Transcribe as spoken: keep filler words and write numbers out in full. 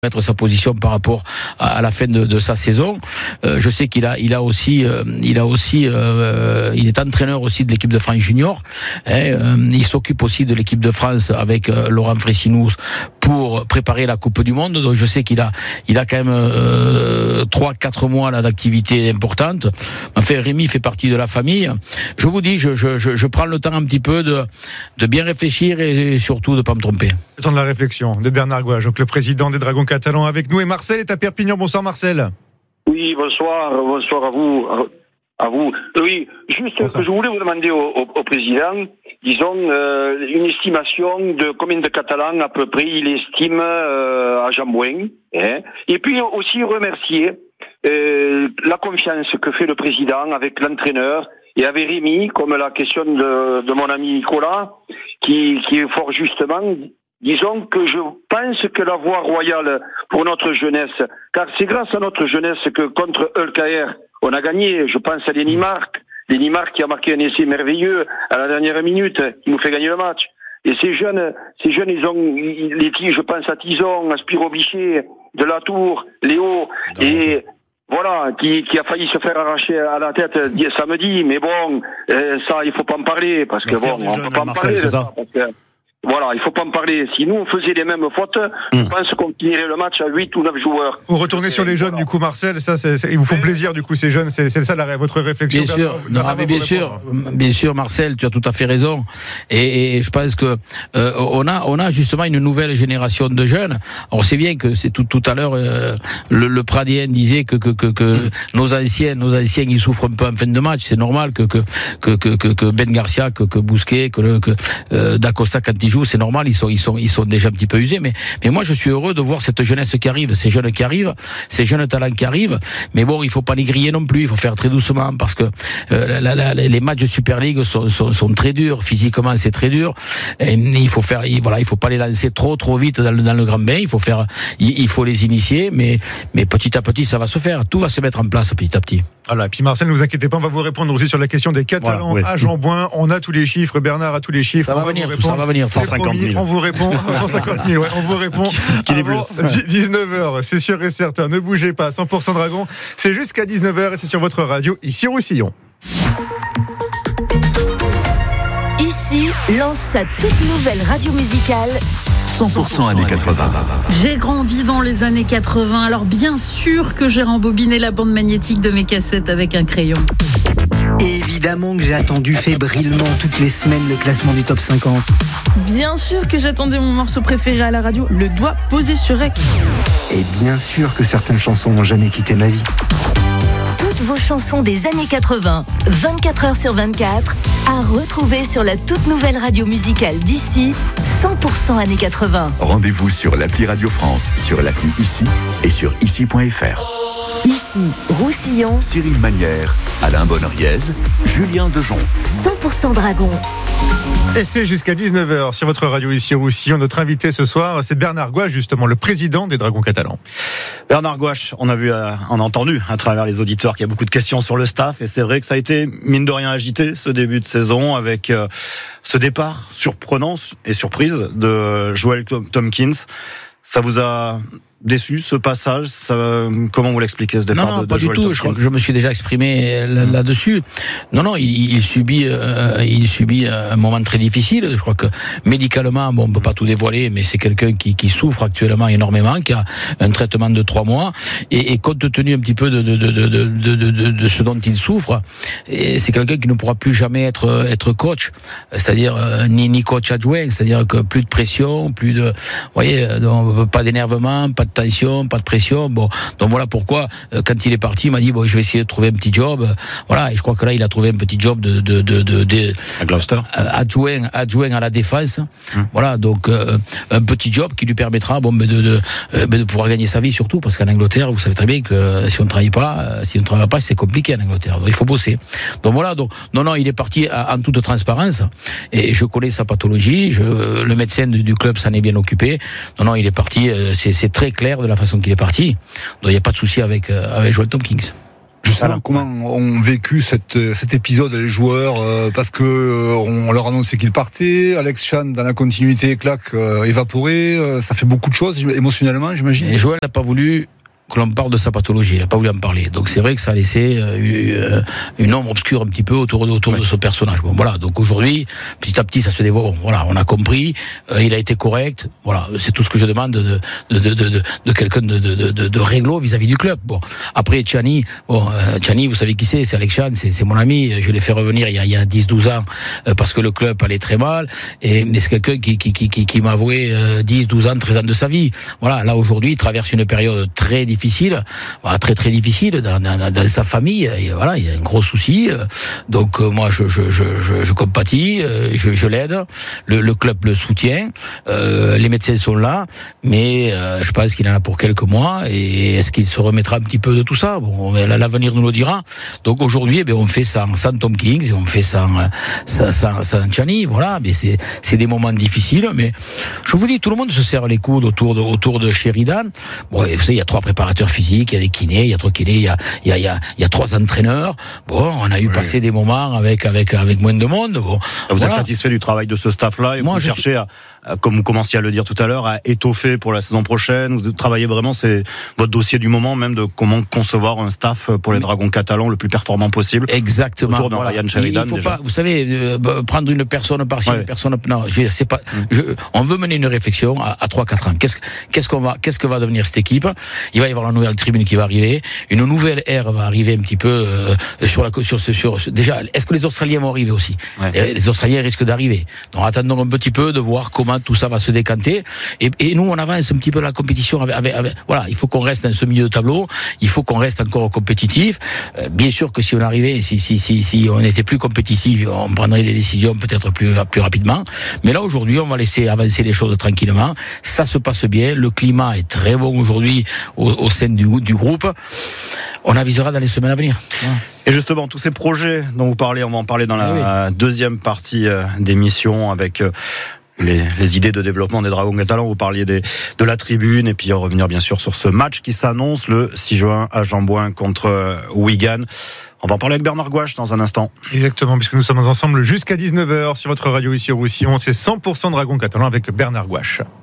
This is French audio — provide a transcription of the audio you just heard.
être sa position par rapport à, à la fin de, de sa saison. Euh, je sais qu'il a, il a aussi, euh, il a aussi, euh, il est entraîneur aussi de l'équipe de France junior. Hein, euh, il s'occupe aussi de l'équipe de France avec euh, Laurent Fressinous pour préparer la Coupe du Monde. Donc je sais qu'il a, il a quand même euh, trois, quatre mois là d'activité importante. Enfin, Rémi fait partie de la famille. Je vous dis, je, je, je, je prends le temps un petit peu de, de bien réfléchir et surtout de pas me tromper. Le temps de la réflexion de Bernard Gouache, donc le président des Dragons catalans avec nous, et Marcel est à Perpignan. Bonsoir Marcel. Oui, bonsoir, bonsoir à vous. À vous. Oui, juste bonsoir. Que je voulais vous demander au, au, au président, disons, euh, une estimation de combien de Catalans à peu près il estime euh, à Jean-Bouin, hein, et puis aussi remercier euh, la confiance que fait le président avec l'entraîneur et avec Rémi, comme la question de, de mon ami Nicolas, qui, qui est fort justement. Disons que je pense que la voie royale pour notre jeunesse, car c'est grâce à notre jeunesse que contre E L K R, on a gagné. Je pense à Lenny Marc, Lenny Marc qui a marqué un essai merveilleux à la dernière minute, qui nous fait gagner le match. Et ces jeunes, ces jeunes, ils ont, les, je pense à Tison, à Spiro Bichet, de la Tour, Léo, et voilà, qui, qui a failli se faire arracher à la tête samedi. Mais bon, euh, ça, il faut pas en parler, parce que bon, on peut pas en parler de ça. Parce que, voilà, il faut pas en parler. Si nous on faisait les mêmes fautes, mmh. je pense qu'on finirait le match à huit ou neuf joueurs. Vous retournez sur les jeunes, voilà. Du coup, Marcel, ça, c'est, c'est, ils vous font plaisir, du coup, ces jeunes, c'est, c'est ça la, votre réflexion. Bien sûr, non, mais bien sûr, bien sûr, Marcel, tu as tout à fait raison. Et, et je pense que euh, on a, on a justement une nouvelle génération de jeunes. On sait bien que c'est tout, tout à l'heure, euh, le, le Pradien disait que que que, que mmh. nos anciens, nos anciens, ils souffrent un peu en fin de match. C'est normal que que que que, que Ben Garcia, que que Bousquet, que le, que euh, Dacosta quand il c'est normal, ils sont, ils sont, ils sont déjà un petit peu usés, mais, mais moi je suis heureux de voir cette jeunesse qui arrive, ces jeunes qui arrivent, ces jeunes talents qui arrivent. Mais bon, il faut pas les griller non plus, il faut faire très doucement parce que euh, la, la, les matchs de Super League sont, sont, sont très durs, physiquement c'est très dur. Et il faut faire, il, voilà, il faut pas les lancer trop, trop vite dans le, dans le grand bain. Il faut faire, il, il faut les initier, mais, mais petit à petit ça va se faire. Tout va se mettre en place petit à petit. Voilà. Et puis Marcel, ne vous inquiétez pas, on va vous répondre aussi sur la question des Catalans voilà, oui. à Jean-Bouin. On a tous les chiffres, Bernard a tous les chiffres. Ça va venir, tout ça va venir. cent cinquante mille. On vous répond. cent cinquante mille, ouais. On vous répond. Qui les blesse. dix-neuf heures, c'est sûr et certain. Ne bougez pas. cent pour cent Dragon. C'est jusqu'à dix-neuf heures et c'est sur votre radio, ici au Roussillon. Ici lance sa toute nouvelle radio musicale. cent pour cent années quatre-vingts. J'ai grandi dans les années quatre-vingts, alors bien sûr que j'ai rembobiné la bande magnétique de mes cassettes avec un crayon. Évidemment que j'ai attendu fébrilement toutes les semaines le classement du top cinquante. Bien sûr que j'attendais mon morceau préféré à la radio, le doigt posé sur Rec. Et bien sûr que certaines chansons n'ont jamais quitté ma vie. Toutes vos chansons des années quatre-vingts, vingt-quatre heures sur vingt-quatre, à retrouver sur la toute nouvelle radio musicale d'ici, cent pour cent années quatre-vingts. Rendez-vous sur l'appli Radio France, sur l'appli Ici et sur ici point f r. Ici, Roussillon. Cyril Manière, Alain Bonneriez, Julien Dejon. cent pour cent Dragon. Et c'est jusqu'à dix-neuf heures sur votre radio ici Roussillon. Notre invité ce soir, c'est Bernard Gouache, justement, le président des Dragons catalans. Bernard Gouache, on a vu, on a entendu à travers les auditeurs qu'il y a beaucoup de questions sur le staff, et c'est vrai que ça a été, mine de rien, agité ce début de saison avec euh, ce départ surprenant et surprise de Joel Tomkins. Ça vous a déçu ce passage, ça, comment vous l'expliquez ce départ? Non, non, de, pas de du Joel tout. Tomkins. Je crois que je me suis déjà exprimé là-dessus. Non, non, il, il subit, euh, il subit un moment très difficile. Je crois que médicalement, bon, on peut pas tout dévoiler, mais c'est quelqu'un qui, qui souffre actuellement énormément, qui a un traitement de trois mois, et, et compte tenu un petit peu de, de, de, de, de, de, de, de ce dont il souffre, et c'est quelqu'un qui ne pourra plus jamais être, être coach, c'est-à-dire euh, ni, ni coach adjoint, c'est-à-dire que plus de pression, plus de, vous voyez, donc, pas d'énervement, pas de tension, pas de pression. Bon, donc voilà pourquoi euh, quand il est parti, il m'a dit bon, je vais essayer de trouver un petit job. Voilà, et je crois que là, il a trouvé un petit job de de de, de, de à Gloucester, adjoint adjoint à la défense. Hum. Voilà, donc euh, un petit job qui lui permettra bon, de de, de de pouvoir gagner sa vie surtout, parce qu'en Angleterre, vous savez très bien que si on ne travaille pas, si on ne travaille pas, c'est compliqué en Angleterre. Donc il faut bosser. Donc voilà, donc non non, il est parti en toute transparence, et je connais sa pathologie. Je, le médecin du, du club s'en est bien occupé. Non non, il est parti. C'est c'est très clair de la façon qu'il est parti. Donc il n'y a pas de souci avec, euh, avec Joel Tomkins. Justement, comment ont vécu cette, cet épisode les joueurs euh, parce que euh, on leur annonçait qu'ils partaient. Alex Chan dans la continuité, claque, euh, évaporé. Euh, ça fait beaucoup de choses émotionnellement, j'imagine. Et Joël n'a pas voulu que l'on parle de sa pathologie, il n'a pas voulu en parler. Donc c'est vrai que ça a laissé euh, une ombre obscure un petit peu autour, autour oui. de ce personnage. Bon voilà, donc aujourd'hui, petit à petit, ça se dévoile. Bon, voilà, on a compris, euh, il a été correct. Voilà, c'est tout ce que je demande de, de, de, de, de, de quelqu'un de, de, de, de réglo vis-à-vis du club. Bon, après Tchani, bon, euh, Tchani, vous savez qui c'est, c'est Alex Chan, c'est, c'est mon ami. Je l'ai fait revenir il y a, il y a dix douze ans euh, parce que le club allait très mal. Et mais c'est quelqu'un qui, qui, qui, qui, qui m'a avoué euh, dix, douze ans, treize ans de sa vie. Voilà, là aujourd'hui, il traverse une période très difficile. difficile, voilà, très très difficile dans, dans, dans sa famille. Et voilà, il y a un gros souci. Donc euh, moi, je, je, je, je, je compatis, euh, je, je l'aide. Le, le club le soutient. Euh, les médecins sont là, mais euh, je pense qu'il en a pour quelques mois. Et est-ce qu'il se remettra un petit peu de tout ça? Bon, l'avenir nous le dira. Donc aujourd'hui, eh bien, on fait ça sans Tom Kings, on fait ça sans, sans, sans Tchani. Voilà, mais c'est, c'est des moments difficiles. Mais je vous dis, tout le monde se serre les coudes autour de, autour de Sheridan. Bon, vous savez, il y a trois préparateurs physiques, il y a des kinés, il y a trois kinés, il y a, il y a, il y a, il y a trois entraîneurs. Bon, on a eu oui. passé des moments avec, avec, avec moins de monde. Bon, vous voilà. êtes satisfait du travail de ce staff-là et Moi, vous cherchez suis... à, à, comme vous commenciez à le dire tout à l'heure, à étoffer pour la saison prochaine. Vous travaillez vraiment, c'est votre dossier du moment même de comment concevoir un staff pour les Dragons catalans le plus performant possible. Exactement. Autour de voilà. Ryan Sheridan. Il faut déjà. pas, vous savez, euh, prendre une personne par-ci, ouais. une personne. Non, je, c'est pas. Mmh. Je, on veut mener une réflexion à, à trois quatre ans. Qu'est-ce, qu'est-ce qu'on va, qu'est-ce que va devenir cette équipe? Il va y avoir la nouvelle tribune qui va arriver. Une nouvelle ère va arriver un petit peu euh, sur la sur, sur, sur déjà. Est-ce que les Australiens vont arriver aussi? Ouais. Les, les Australiens risquent d'arriver. Donc attendons un petit peu de voir comment tout ça va se décanter. Et, et nous, on avance un petit peu la compétition. Avec, avec, avec, voilà, il faut qu'on reste dans ce milieu de tableau. Il faut qu'on reste encore compétitif. Euh, bien sûr que si on arrivait, si si si si on était plus compétitif, on prendrait des décisions peut-être plus plus rapidement. Mais là aujourd'hui, on va laisser avancer les choses tranquillement. Ça se passe bien. Le climat est très bon aujourd'hui au, au sein du, du groupe. On avisera dans les semaines à venir. Voilà. Et justement, tous ces projets dont vous parlez, on va en parler dans la oui. deuxième partie d'émission avec les, les idées de développement des Dragons catalans. Vous parliez des, de la tribune et puis revenir bien sûr sur ce match qui s'annonce le six juin à Jambouin contre Wigan. On va en parler avec Bernard Gouache dans un instant. Exactement, puisque nous sommes ensemble jusqu'à dix-neuf heures sur votre radio ici au Roussillon. C'est cent pour cent Dragons catalans avec Bernard Gouache.